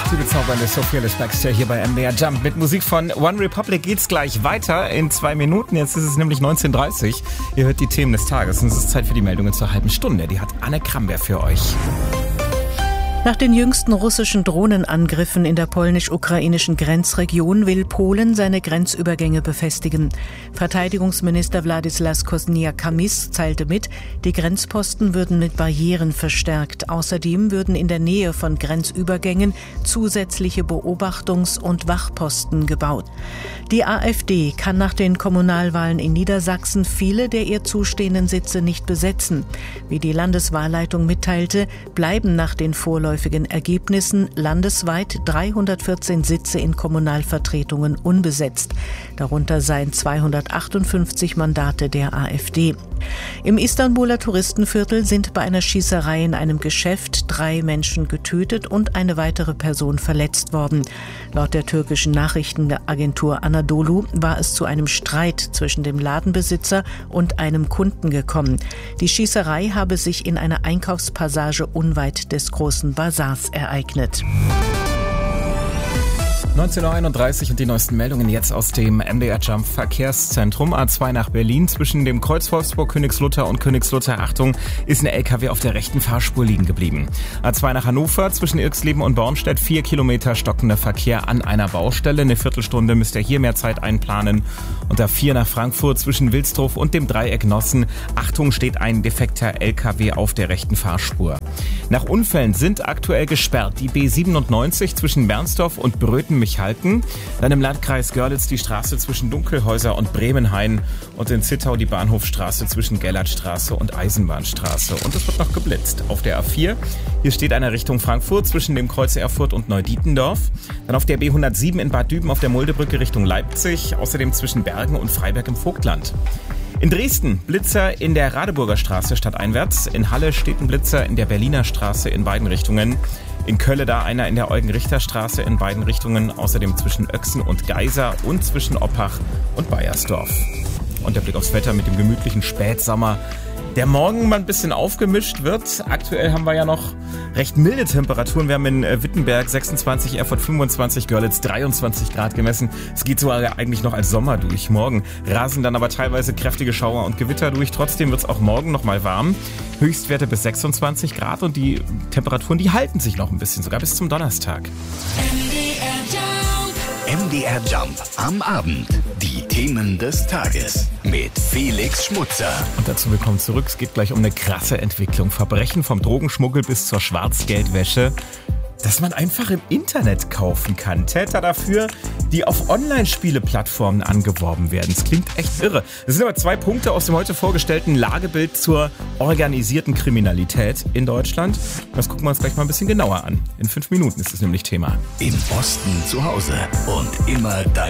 Die bezaubernde Sophia Baxter hier bei MDR Jump. Mit Musik von One Republic geht's gleich weiter in 2 Minuten. Jetzt ist es nämlich 19:30 Uhr. Ihr hört die Themen des Tages und es ist Zeit für die Meldungen zur halben Stunde. Die hat Anne Kramberg für euch. Nach den jüngsten russischen Drohnenangriffen in der polnisch-ukrainischen Grenzregion will Polen seine Grenzübergänge befestigen. Verteidigungsminister Władysław Kosiniak-Kamysz teilte mit, die Grenzposten würden mit Barrieren verstärkt. Außerdem würden in der Nähe von Grenzübergängen zusätzliche Beobachtungs- und Wachposten gebaut. Die AfD kann nach den Kommunalwahlen in Niedersachsen viele der ihr zustehenden Sitze nicht besetzen. Wie die Landeswahlleitung mitteilte, bleiben nach den vorläufigen Ergebnissen landesweit 314 Sitze in Kommunalvertretungen unbesetzt. Darunter seien 258 Mandate der AfD. Im Istanbuler Touristenviertel sind bei einer Schießerei in einem Geschäft 3 Menschen getötet und eine weitere Person verletzt worden. Laut der türkischen Nachrichtenagentur Anadolu war es zu einem Streit zwischen dem Ladenbesitzer und einem Kunden gekommen. Die Schießerei habe sich in einer Einkaufspassage unweit des großen Basars ereignet. 19:31 Uhr und die neuesten Meldungen jetzt aus dem MDR Jump Verkehrszentrum. A2 nach Berlin zwischen dem Kreuz Wolfsburg, Königslutter und Königslutter, Achtung, ist ein LKW auf der rechten Fahrspur liegen geblieben. A2 nach Hannover zwischen Irxleben und Bornstedt 4 Kilometer stockender Verkehr an einer Baustelle. Eine Viertelstunde müsst ihr hier mehr Zeit einplanen. Und A4 nach Frankfurt zwischen Wilsdruf und dem Dreieck Nossen. Achtung, steht ein defekter LKW auf der rechten Fahrspur. Nach Unfällen sind aktuell gesperrt die B97 zwischen Bernsdorf und Bröten-Michalken, dann im Landkreis Görlitz die Straße zwischen Dunkelhäuser und Bremenhain und in Zittau die Bahnhofstraße zwischen Gellertstraße und Eisenbahnstraße. Und es wird noch geblitzt. Auf der A4, hier steht einer Richtung Frankfurt zwischen dem Kreuz Erfurt und Neudietendorf, dann auf der B107 in Bad Düben auf der Muldebrücke Richtung Leipzig, außerdem zwischen Bergen und Freiberg im Vogtland. In Dresden Blitzer in der Radeburger Straße stadteinwärts. In Halle steht ein Blitzer in der Berliner Straße in beiden Richtungen. In Kölle da einer in der Eugen-Richter-Straße in beiden Richtungen. Außerdem zwischen Öchsen und Geisa und zwischen Oppach und Baiersdorf. Und der Blick aufs Wetter mit dem gemütlichen Spätsommer, der morgen mal ein bisschen aufgemischt wird. Aktuell haben wir ja noch recht milde Temperaturen. Wir haben in Wittenberg 26, Erfurt 25, Görlitz 23 Grad gemessen. Es geht so eigentlich noch als Sommer durch. Morgen rasen dann aber teilweise kräftige Schauer und Gewitter durch. Trotzdem wird es auch morgen noch mal warm. Höchstwerte bis 26 Grad und die Temperaturen, die halten sich noch ein bisschen, sogar bis zum Donnerstag. MDR Jump am Abend. Die Themen des Tages mit Felix Schmutzer. Und dazu willkommen zurück. Es geht gleich um eine krasse Entwicklung. Verbrechen vom Drogenschmuggel bis zur Schwarzgeldwäsche, das man einfach im Internet kaufen kann. Täter dafür, die auf Online-Spiele-Plattformen angeworben werden. Das klingt echt irre. Das sind aber 2 Punkte aus dem heute vorgestellten Lagebild zur organisierten Kriminalität in Deutschland. Das gucken wir uns gleich mal ein bisschen genauer an. In 5 Minuten ist es nämlich Thema. Im Osten zu Hause und immer dein